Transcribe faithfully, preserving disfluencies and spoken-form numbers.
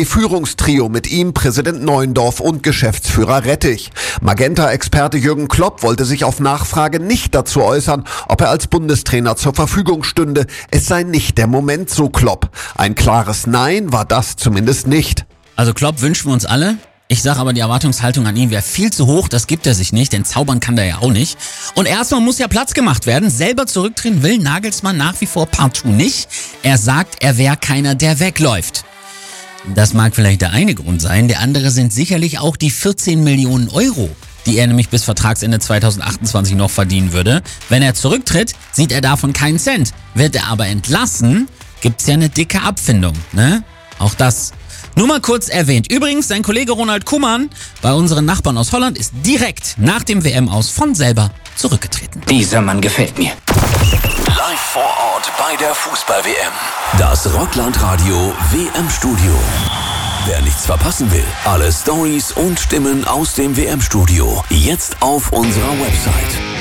Führungstrio, mit ihm Präsident Neuendorf und Geschäftsführer Rettich. Magenta-Experte Jürgen Klopp wollte sich auf Nachfrage nicht dazu äußern, ob er als Bundestrainer zur Verfügung stünde. Es sei nicht der Moment, so Klopp. Ein klares Nein war das zumindest nicht. Also Klopp wünschen wir uns alle. Ich sage aber, die Erwartungshaltung an ihn wäre viel zu hoch, das gibt er sich nicht, denn zaubern kann der ja auch nicht. Und erstmal muss ja Platz gemacht werden, selber zurücktreten will Nagelsmann nach wie vor partout nicht. Er sagt, er wäre keiner, der wegläuft. Das mag vielleicht der eine Grund sein, der andere sind sicherlich auch die vierzehn Millionen Euro, die er nämlich bis Vertragsende zweitausendachtundzwanzig noch verdienen würde. Wenn er zurücktritt, sieht er davon keinen Cent. Wird er aber entlassen, gibt's ja eine dicke Abfindung, ne? Auch das. Nur mal kurz erwähnt. Übrigens, sein Kollege Ronald Koeman bei unseren Nachbarn aus Holland ist direkt nach dem W M-Aus von selber zurückgetreten. Dieser Mann gefällt mir. Live vor Ort bei der Fußball-W M. Das Rockland-Radio W M-Studio. Wer nichts verpassen will, alle Stories und Stimmen aus dem W M-Studio jetzt auf unserer Website.